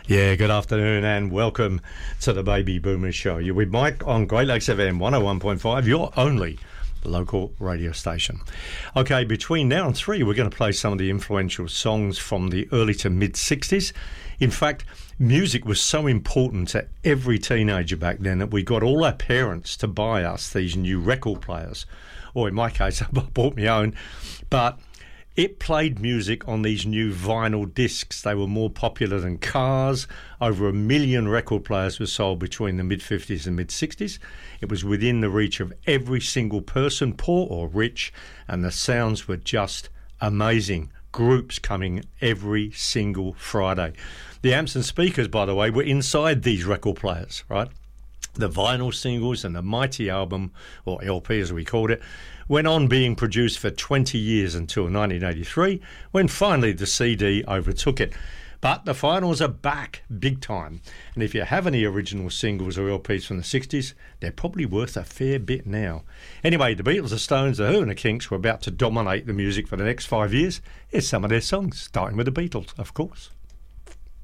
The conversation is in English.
Yeah, good afternoon and welcome to the Baby Boomers Show. You're with Mike on Great Lakes FM 101.5, your only local radio station. Okay, between now and 3, we're going to play some of the influential songs from the early to mid-60s. In fact, music was so important to every teenager back then that we got all our parents to buy us these new record players. Or in my case, I bought my own. But it played music on these new vinyl discs. They were more popular than cars. Over 1 million record players were sold between the mid-50s and mid-60s. It was within the reach of every single person, poor or rich, and the sounds were just amazing. Groups coming every single Friday. The amps and speakers, by the way, were inside these record players, right? The vinyl singles and the mighty album, or LP as we called it, went on being produced for 20 years until 1983, when finally the CD overtook it. But the finals are back big time. And if you have any original singles or LPs from the 60s, they're probably worth a fair bit now. Anyway, the Beatles, the Stones, the Who and the Kinks were about to dominate the music for the next 5 years. Here's some of their songs, starting with the Beatles, of course.